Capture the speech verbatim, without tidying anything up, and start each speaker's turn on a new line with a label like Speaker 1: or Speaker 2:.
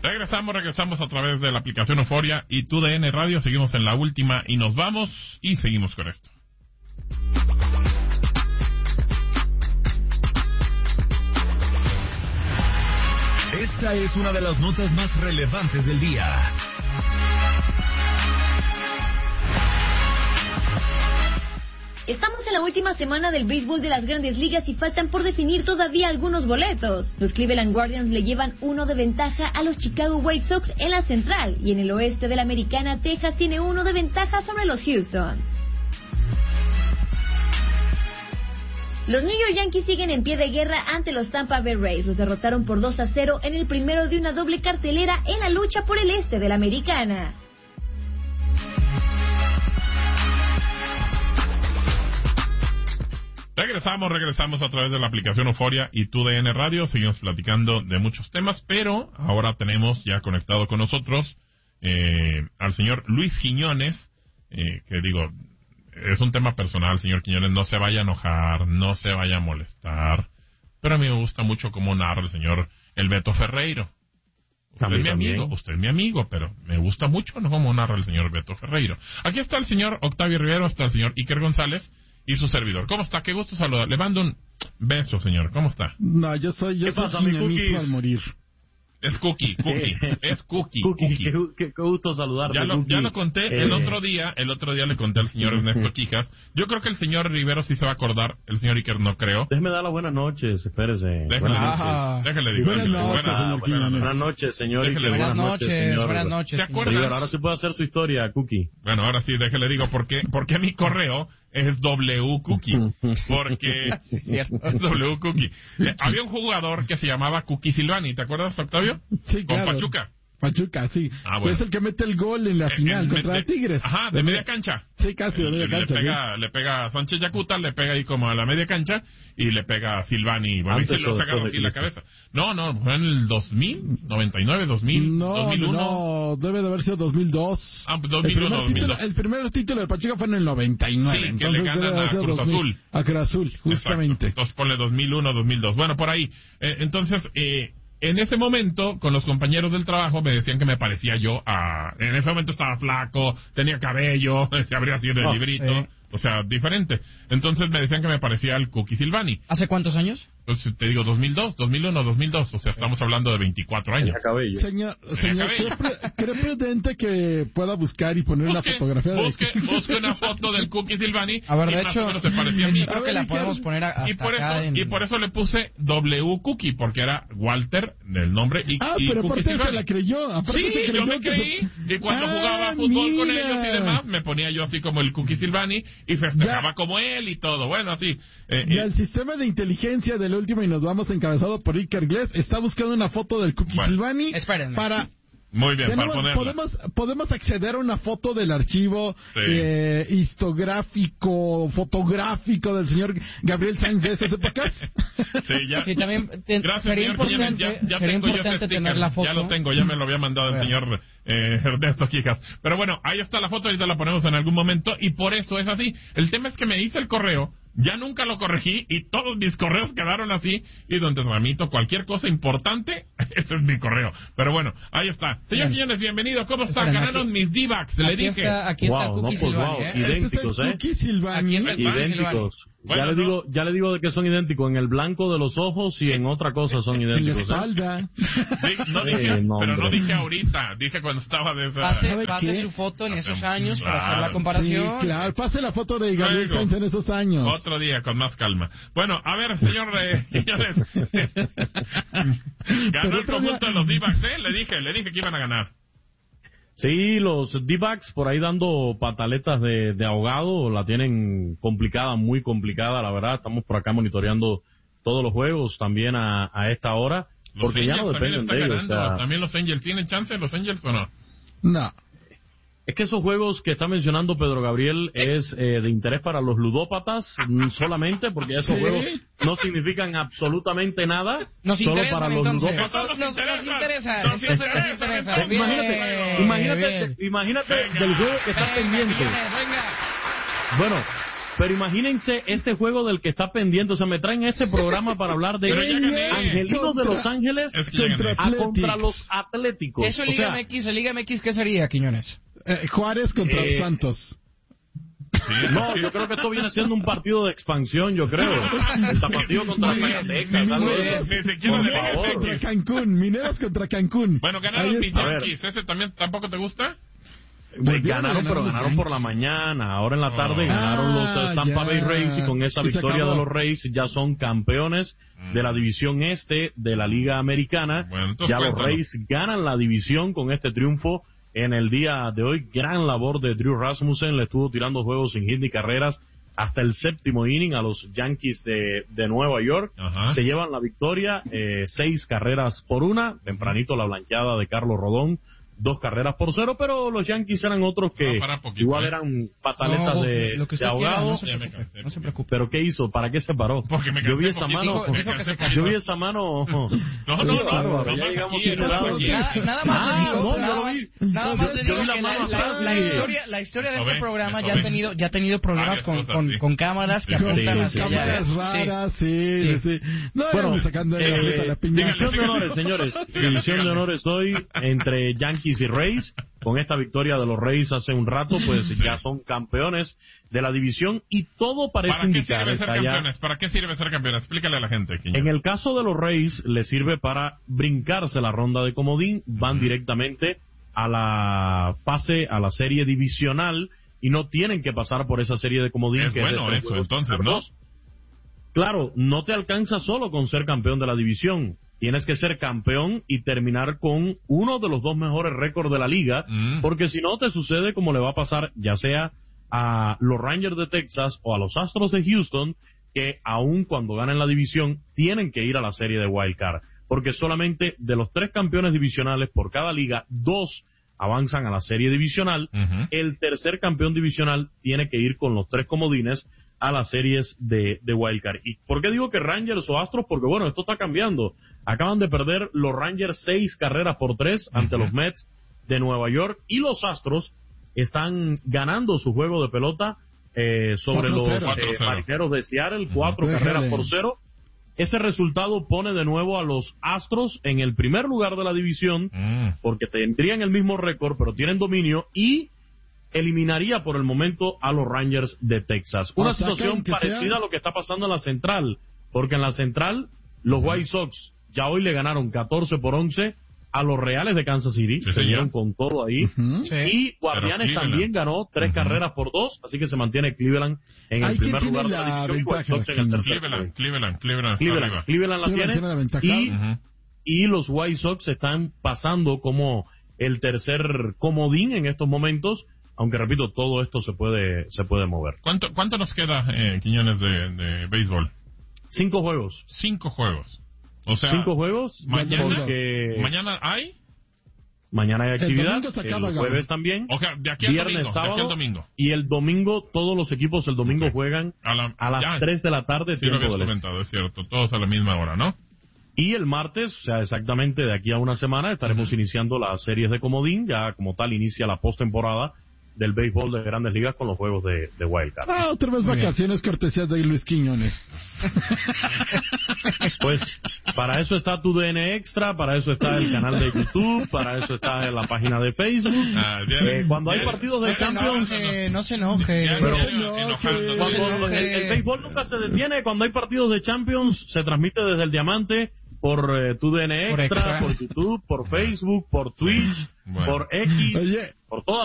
Speaker 1: Regresamos, regresamos a través de la aplicación Euforia y T U D N Radio. Seguimos en la última y nos vamos y seguimos con esto.
Speaker 2: Esta es una de las notas más relevantes del día.
Speaker 3: Estamos en la última semana del béisbol de las Grandes Ligas y faltan por definir todavía algunos boletos. Los Cleveland Guardians le llevan uno de ventaja a los Chicago White Sox en la central y en el oeste de la Americana, Texas tiene uno de ventaja sobre los Houston. Los New York Yankees siguen en pie de guerra ante los Tampa Bay Rays. Los derrotaron por dos a cero en el primero de una doble cartelera en la lucha por el este de la Americana.
Speaker 1: Regresamos, regresamos a través de la aplicación Euforia y T U D N Radio. Seguimos platicando de muchos temas, pero ahora tenemos ya conectado con nosotros eh, al señor Luis Quiñones, eh, que digo, es un tema personal, señor Quiñones, no se vaya a enojar, no se vaya a molestar, pero a mí me gusta mucho cómo narra el señor El Beto Ferreiro. Usted es mi amigo, también. usted es mi amigo, pero me gusta mucho ¿no? cómo narra el señor Beto Ferreiro. Aquí está el señor Octavio Rivero, está el señor Iker González y su servidor. ¿Cómo está? Qué gusto saludar. Le mando un beso, señor. ¿Cómo está?
Speaker 4: No, yo soy yo soy mismo al morir.
Speaker 1: Es Cookie, Cookie, es Cookie,
Speaker 5: Cookie.
Speaker 1: Cookie.
Speaker 5: Qué, qué, qué gusto saludarte,
Speaker 1: ya lo,
Speaker 5: Cookie.
Speaker 1: ya lo conté eh. el otro día, el otro día le conté al señor Ernesto Quijas. Yo creo que el señor Rivero sí se va a acordar, el señor Iker no creo.
Speaker 5: Déjeme dar las buenas noches, espérese.
Speaker 1: Déjele,
Speaker 5: buenas
Speaker 1: ah,
Speaker 5: noches.
Speaker 1: Déjele, digo.
Speaker 4: Buenas noches, señor Quiñones.
Speaker 5: Buenas noches, señor
Speaker 1: Déjele,
Speaker 5: Iker.
Speaker 6: Buenas noches,
Speaker 5: señor.
Speaker 6: buenas noches.
Speaker 1: ¿Te acuerdas?
Speaker 5: Rivero, ahora sí puede hacer su historia, Cookie.
Speaker 1: Bueno, ahora sí, déjele digo por qué, porque mi correo es W Cookie, porque
Speaker 6: sí, cierto.
Speaker 1: es W Cookie. Eh, había un jugador que se llamaba Cookie Silvani, ¿te acuerdas, Octavio?
Speaker 4: Sí, claro.
Speaker 1: Con Pachuca.
Speaker 4: Pachuca, sí.
Speaker 1: Ah, bueno.
Speaker 4: Es el que mete el gol en la final
Speaker 1: Eh,
Speaker 4: contra
Speaker 1: mete,
Speaker 4: Tigres.
Speaker 1: Ajá, de media cancha.
Speaker 4: Sí, casi de media
Speaker 1: le,
Speaker 4: cancha.
Speaker 1: Le pega,
Speaker 4: ¿sí?
Speaker 1: le pega a Sánchez Yacuta, le pega ahí como a la media cancha y le pega a Silvani. Bueno,
Speaker 5: Antes
Speaker 1: y se lo
Speaker 5: o
Speaker 1: sacaron
Speaker 5: después
Speaker 1: así
Speaker 5: de
Speaker 1: la cabeza. No, no, fue en el dos mil, noventa y nueve, dos mil,
Speaker 4: No,
Speaker 1: dos mil uno.
Speaker 4: no, debe de haber sido dos mil dos.
Speaker 1: Ah, pues dos mil uno,
Speaker 4: el, primer
Speaker 1: dos mil dos.
Speaker 4: título, el primer título de Pachuca fue en el noventa y nueve.
Speaker 1: Sí, que
Speaker 4: entonces
Speaker 1: le ganan
Speaker 4: debe de haber
Speaker 1: a
Speaker 4: sido
Speaker 1: Cruz
Speaker 4: dos mil,
Speaker 1: Azul.
Speaker 4: A Cruz Azul, justamente.
Speaker 1: Exacto. Entonces ponle dos mil uno, dos mil dos. Bueno, por ahí. Eh, entonces, eh, en ese momento, con los compañeros del trabajo, me decían que me parecía yo a... En ese momento estaba flaco, tenía cabello, se abría así en el
Speaker 6: Oh,
Speaker 1: librito,
Speaker 6: eh.
Speaker 1: o sea, diferente. Entonces me decían que me parecía al Cookie Silvani.
Speaker 6: ¿Hace cuántos años?
Speaker 1: Pues te digo, dos mil dos, dos mil uno, dos mil dos, o sea, estamos hablando de veinticuatro años.
Speaker 5: Tenía cabello.
Speaker 4: Señor, señor
Speaker 1: cabello.
Speaker 4: ¿cree, pre- cree prudente que pueda buscar y poner
Speaker 1: Busque,
Speaker 4: una fotografía de...
Speaker 1: busque, busque una foto del Cookie Silvani.
Speaker 6: A ver,
Speaker 1: y
Speaker 6: de
Speaker 1: más
Speaker 6: hecho,
Speaker 1: o menos se parecía a mí.
Speaker 6: creo que la podemos poner a- hasta
Speaker 1: Y por,
Speaker 6: acá
Speaker 1: eso,
Speaker 6: en...
Speaker 1: y por eso le puse W Cookie, porque era Walter, el nombre, y,
Speaker 4: Ah,
Speaker 1: y
Speaker 4: pero
Speaker 1: Cookie
Speaker 4: aparte se
Speaker 1: Silvani.
Speaker 4: la creyó. Aparte
Speaker 1: Sí,
Speaker 4: se creyó
Speaker 1: yo me
Speaker 4: que
Speaker 1: creí,
Speaker 4: se-
Speaker 1: y cuando
Speaker 4: Ah,
Speaker 1: jugaba fútbol con
Speaker 4: mira.
Speaker 1: ellos y demás, me ponía yo así como el Cookie Silvani, y festejaba
Speaker 4: Ya.
Speaker 1: como él y todo, bueno, así. Eh,
Speaker 4: Y
Speaker 1: eh,
Speaker 4: el sistema de inteligencia del último y nos vamos encabezado por Iker Glés está buscando una foto del Cookie
Speaker 1: Bueno,
Speaker 4: Silvani
Speaker 6: espérenme.
Speaker 4: para...
Speaker 1: muy bien, para
Speaker 4: Tenemos-
Speaker 1: ponerla.
Speaker 4: podemos, podemos acceder a una foto del archivo
Speaker 1: Sí.
Speaker 4: eh, histográfico, fotográfico del señor Gabriel Sainz de esas épocas.
Speaker 1: Sí, ya.
Speaker 6: Sí, también te-
Speaker 1: Gracias,
Speaker 6: sería
Speaker 1: señor Quiñones.
Speaker 6: importante,
Speaker 1: Ya, ya
Speaker 6: sería
Speaker 1: tengo yo ese
Speaker 6: importante
Speaker 1: sticker.
Speaker 6: tener la foto.
Speaker 1: Ya lo tengo, ya me lo había mandado el
Speaker 6: Bueno.
Speaker 1: señor eh, Ernesto Quijas. Pero bueno, ahí está la foto, ahorita la ponemos en algún momento y por eso es así. El tema es que me hice el correo, ya nunca lo corregí y todos mis correos quedaron así y donde tramito cualquier cosa importante, ese es mi correo. Pero bueno, ahí está. Señor
Speaker 6: Bien.
Speaker 1: Quiñones, bienvenido. ¿Cómo está?
Speaker 6: Esperen,
Speaker 1: Ganaron
Speaker 6: aquí-
Speaker 1: mis D-backs, le
Speaker 6: Aquí
Speaker 1: dije.
Speaker 6: está, aquí está
Speaker 5: Wow,
Speaker 6: Cookie
Speaker 5: no, pues,
Speaker 6: Silvani,
Speaker 5: wow.
Speaker 6: ¿eh?
Speaker 5: Y- idénticos,
Speaker 4: este es el
Speaker 5: ¿eh?
Speaker 4: Cookie Silvani.
Speaker 6: Aquí está el Cookie
Speaker 5: Idénticos.
Speaker 1: Bueno,
Speaker 5: ya le
Speaker 1: no.
Speaker 5: digo, ya le digo de que son idénticos. En el blanco de los ojos y en otra cosa son
Speaker 4: En la
Speaker 5: idénticos. ¿eh?
Speaker 4: espalda.
Speaker 1: Sí, no
Speaker 5: Sí,
Speaker 1: dije,
Speaker 5: no,
Speaker 1: pero no
Speaker 5: hombre.
Speaker 1: dije ahorita, dije cuando estaba de esa...
Speaker 6: Pase,
Speaker 4: ¿Sabe
Speaker 6: pase
Speaker 4: qué?
Speaker 6: su foto en esos
Speaker 1: Hace-
Speaker 6: años para hacer la
Speaker 1: claro.
Speaker 4: Sí,
Speaker 6: comparación.
Speaker 4: claro. Pase la foto de Gabriel
Speaker 1: Luego.
Speaker 4: Sainz en esos años.
Speaker 1: Otro día, con más calma. Bueno, a ver, señor eh, Quiñones. Ganó
Speaker 4: Pero
Speaker 1: el
Speaker 4: otro
Speaker 1: conjunto
Speaker 4: día-
Speaker 1: de los D-backs, ¿eh? Le dije, le dije que iban a ganar.
Speaker 5: Sí, los D-backs por ahí dando pataletas de, de ahogado, la tienen complicada, muy complicada, la verdad. Estamos por acá monitoreando todos los juegos también a, a esta hora,
Speaker 1: Los
Speaker 5: porque ya
Speaker 1: Angels
Speaker 5: no
Speaker 1: también
Speaker 5: dependen
Speaker 1: están
Speaker 5: de ellos.
Speaker 1: ganando.
Speaker 5: o sea,
Speaker 1: También los Angels. ¿Tienen chance los Angels o no?
Speaker 4: No.
Speaker 5: es que esos juegos que está mencionando Pedro Gabriel es eh, de interés para los ludópatas mm, solamente, porque esos
Speaker 4: ¿Sí?
Speaker 5: juegos no significan absolutamente nada,
Speaker 6: Nos
Speaker 5: solo
Speaker 6: interesan,
Speaker 5: para los
Speaker 6: entonces.
Speaker 5: ludópatas.
Speaker 1: Nos
Speaker 6: Nos, nos
Speaker 1: interesan.
Speaker 6: interesa.
Speaker 1: Nos
Speaker 6: Entonces nos
Speaker 1: interesan.
Speaker 6: interesa.
Speaker 1: Eh,
Speaker 6: Bien,
Speaker 5: Imagínate, imagínate,
Speaker 6: bien.
Speaker 5: imagínate
Speaker 1: Venga.
Speaker 5: del juego que está
Speaker 6: Venga,
Speaker 5: pendiente.
Speaker 6: Quiñones, venga.
Speaker 5: Bueno, Pero imagínense este juego del que está pendiente. O sea, me traen este programa para hablar de
Speaker 1: Pero ya gané.
Speaker 5: Angelinos de Los Ángeles
Speaker 1: Es que ya
Speaker 4: Contra
Speaker 1: gané.
Speaker 5: a contra los Atléticos.
Speaker 6: Eso
Speaker 5: O
Speaker 6: Liga
Speaker 5: sea,
Speaker 6: M X, Liga M X, ¿qué sería, Quiñones?
Speaker 4: Eh, Juárez contra
Speaker 5: Eh,
Speaker 4: Santos.
Speaker 1: Sí,
Speaker 5: No,
Speaker 1: sí.
Speaker 5: yo creo que esto viene siendo un partido de expansión, yo creo. El tapatío contra
Speaker 6: Muy bien.
Speaker 5: Zacatecas, algo de
Speaker 1: Ni
Speaker 5: eso.
Speaker 1: siquiera
Speaker 5: Por
Speaker 1: de Liga
Speaker 5: favor.
Speaker 4: Contra
Speaker 1: M X.
Speaker 4: Cancún. Mineros contra Cancún.
Speaker 1: Bueno, ganaron
Speaker 4: Ahí
Speaker 1: mis
Speaker 4: está.
Speaker 5: A ver.
Speaker 1: Yankees. ¿Ese también tampoco te gusta?
Speaker 5: Pues
Speaker 4: Volvieron a
Speaker 5: ganaron,
Speaker 4: ganar
Speaker 5: pero
Speaker 4: los
Speaker 5: ganaron por la
Speaker 4: Yankees.
Speaker 5: mañana. Ahora en la tarde
Speaker 1: Oh.
Speaker 5: ganaron los
Speaker 4: Ah,
Speaker 5: eh, Tampa
Speaker 4: ya.
Speaker 5: Bay Rays y con esa
Speaker 4: Y se
Speaker 5: victoria
Speaker 4: acabó.
Speaker 5: de los Rays ya son campeones de la división este de la Liga Americana.
Speaker 1: Bueno, entonces
Speaker 5: Ya los
Speaker 1: cuéntanos.
Speaker 5: Rays ganan la división con este triunfo en el día de hoy. Gran labor de Drew Rasmussen, le estuvo tirando juegos sin hit ni carreras hasta el séptimo inning a los Yankees de, de Nueva York.
Speaker 1: Ajá.
Speaker 5: Se llevan la victoria, eh, seis carreras por una, tempranito la blanqueada de Carlos Rodón, dos carreras por cero, pero los Yankees eran otros que
Speaker 1: No, para poquito,
Speaker 5: igual
Speaker 1: ¿eh?
Speaker 5: eran pataletas
Speaker 6: No,
Speaker 5: de,
Speaker 6: lo que
Speaker 5: de
Speaker 6: usted quiera,
Speaker 5: ahogado.
Speaker 6: no se
Speaker 1: Ya me
Speaker 6: preocupe,
Speaker 1: cansé.
Speaker 6: no se preocupe.
Speaker 5: Pero ¿qué hizo? ¿Para qué se paró?
Speaker 1: Porque me
Speaker 5: Yo vi
Speaker 1: cansé
Speaker 5: esa
Speaker 1: poquito.
Speaker 5: mano,
Speaker 6: Dijo- dijo que se
Speaker 1: Me cansé
Speaker 6: cansó.
Speaker 5: yo vi
Speaker 1: poquito.
Speaker 5: esa mano.
Speaker 1: No, no, no,
Speaker 5: Bárbaro,
Speaker 1: no
Speaker 5: ya
Speaker 1: más
Speaker 5: llegamos
Speaker 1: aquí, no más
Speaker 5: superados.
Speaker 1: aquí.
Speaker 6: Nada, nada más
Speaker 5: Ah,
Speaker 6: le digo,
Speaker 5: no, yo
Speaker 6: nada
Speaker 5: lo
Speaker 6: más,
Speaker 5: vi.
Speaker 6: nada más le
Speaker 5: Yo
Speaker 6: digo
Speaker 5: vi la
Speaker 6: que la,
Speaker 5: mano
Speaker 6: la-
Speaker 5: atrás,
Speaker 6: la
Speaker 5: sí.
Speaker 6: historia, la historia de
Speaker 1: Eso
Speaker 6: este
Speaker 1: ve,
Speaker 6: programa
Speaker 1: eso
Speaker 6: ya ha
Speaker 1: ve.
Speaker 6: tenido, ya ha tenido problemas
Speaker 1: Varias
Speaker 6: con,
Speaker 1: cosas,
Speaker 6: con,
Speaker 1: sí.
Speaker 6: con cámaras que
Speaker 1: Sí,
Speaker 6: apuntan
Speaker 5: sí,
Speaker 6: hacia
Speaker 5: sí.
Speaker 6: allá.
Speaker 4: Cámaras
Speaker 6: Sí.
Speaker 4: raras, sí, sí.
Speaker 6: Sí.
Speaker 4: sí. No,
Speaker 5: Bueno,
Speaker 4: éramos sacando
Speaker 5: eh,
Speaker 4: la bolita de la piña.
Speaker 5: división de honores, señores. División de honores hoy entre Yankees y Rays. Con esta victoria de los Rays hace un rato, pues ya son campeones de la división y todo parece
Speaker 1: ¿Para qué
Speaker 5: indicar
Speaker 1: sirve ser
Speaker 5: está ya-
Speaker 1: campeones? ¿Para qué sirve ser campeones? Explícale a la gente, Quiñones.
Speaker 5: En el caso de los Rays, le sirve para brincarse la ronda de comodín, van directamente a la fase, a la serie divisional y no tienen que pasar por esa serie de comodín.
Speaker 1: Es
Speaker 5: que
Speaker 1: bueno
Speaker 5: de tres
Speaker 1: eso,
Speaker 5: juegos
Speaker 1: entonces,
Speaker 5: contra
Speaker 1: ¿no?
Speaker 5: dos. Claro, no te alcanza solo con ser campeón de la división. Tienes que ser campeón y terminar con uno de los dos mejores récords de la liga,
Speaker 1: Mm.
Speaker 5: porque si no te sucede como le va a pasar ya sea a los Rangers de Texas o a los Astros de Houston, que aun cuando ganen la división tienen que ir a la serie de Wild Card, porque solamente de los tres campeones divisionales por cada liga, dos avanzan a la serie divisional.
Speaker 1: Ujú.
Speaker 5: El tercer campeón divisional tiene que ir con los tres comodines a las series de, de Wild Card. ¿Y por qué digo que Rangers o Astros? Porque bueno, esto está cambiando. Acaban de perder los Rangers seis carreras por tres ante
Speaker 1: Ujú.
Speaker 5: los Mets de Nueva York y los Astros están ganando su juego de pelota eh, sobre
Speaker 4: cuatro
Speaker 5: los
Speaker 4: cero.
Speaker 5: eh,
Speaker 1: cuatro cero.
Speaker 5: Marineros de Seattle, cuatro
Speaker 4: Déjale.
Speaker 5: carreras por cero. Ese resultado pone de nuevo a los Astros en el primer lugar de la división,
Speaker 1: Mm.
Speaker 5: porque tendrían el mismo récord, pero tienen dominio, y eliminaría por el momento a los Rangers de Texas. Una
Speaker 4: O sea, que
Speaker 5: situación
Speaker 4: aunque
Speaker 5: parecida
Speaker 4: sea-
Speaker 5: a lo que está pasando en la Central, porque en la Central los White Sox ya hoy le ganaron catorce por once a los Reales de Kansas City,
Speaker 1: Sí,
Speaker 5: se dieron
Speaker 1: señor.
Speaker 5: con todo ahí.
Speaker 4: Ujú.
Speaker 6: Sí.
Speaker 5: Y Guardianes
Speaker 1: Cleveland.
Speaker 5: también ganó tres
Speaker 1: Ujú.
Speaker 5: carreras por dos, así que se mantiene Cleveland en
Speaker 4: Ay,
Speaker 5: el
Speaker 4: ¿quién
Speaker 5: primer
Speaker 4: tiene
Speaker 5: lugar de
Speaker 4: la
Speaker 5: la división y White
Speaker 4: ventaja,
Speaker 5: Sox en el
Speaker 4: King?
Speaker 5: tercer.
Speaker 1: Cleveland, Cleveland, Cleveland está
Speaker 5: Cleveland,
Speaker 1: arriba.
Speaker 5: Cleveland la
Speaker 4: Cleveland
Speaker 5: tiene,
Speaker 4: tiene la ventaja.
Speaker 5: y,
Speaker 1: Ujú.
Speaker 5: y los White Sox están pasando como el tercer comodín en estos momentos, aunque repito, todo esto se puede se puede mover.
Speaker 1: ¿Cuánto, ¿Cuánto nos queda, eh, Quiñones, de, de béisbol?
Speaker 5: Cinco juegos.
Speaker 1: Cinco juegos. O sea,
Speaker 5: Cinco juegos,
Speaker 1: mañana,
Speaker 5: porque
Speaker 1: mañana hay,
Speaker 5: mañana hay
Speaker 4: El
Speaker 5: actividad,
Speaker 4: domingo se acaba,
Speaker 5: el
Speaker 4: Gaby.
Speaker 5: jueves también,
Speaker 1: o sea, de aquí al
Speaker 5: viernes,
Speaker 1: domingo, de
Speaker 5: sábado,
Speaker 1: aquí al domingo.
Speaker 5: y el domingo, todos los equipos el domingo
Speaker 1: Ok.
Speaker 5: juegan
Speaker 1: A, la-
Speaker 5: a las
Speaker 1: ya,
Speaker 5: tres de la tarde,
Speaker 1: Sí lo
Speaker 5: tiempo
Speaker 1: habías
Speaker 5: del este.
Speaker 1: comentado, es cierto. Todos a la misma hora, ¿no?
Speaker 5: Y el martes, o sea, exactamente de aquí a una semana, estaremos iniciando las series de comodín, ya como tal inicia la postemporada del béisbol de Grandes Ligas con los juegos de, de Wild Card.
Speaker 4: Ah, otra vez
Speaker 6: Muy bien.
Speaker 4: vacaciones cortesías de Luis Quiñones.
Speaker 5: Pues para eso está tu D N Extra, para eso está el canal de YouTube, para eso está la página de Facebook.
Speaker 1: Ah, diario-
Speaker 5: Eh, cuando hay
Speaker 1: diario-
Speaker 5: partidos de
Speaker 6: No se
Speaker 5: Champions,
Speaker 6: enoje, no se enoje.
Speaker 1: diario-
Speaker 5: Pero-
Speaker 1: diario
Speaker 4: no,
Speaker 1: enojándote.
Speaker 4: que-
Speaker 5: cuando el,
Speaker 6: enoje.
Speaker 5: el béisbol nunca se detiene, cuando hay partidos de Champions se transmite desde el Diamante por eh, tu D N
Speaker 6: Por
Speaker 5: Extra,
Speaker 6: Extra.
Speaker 5: por YouTube, por Facebook, por Twitch,
Speaker 1: Bueno.
Speaker 5: por X.
Speaker 4: Oye,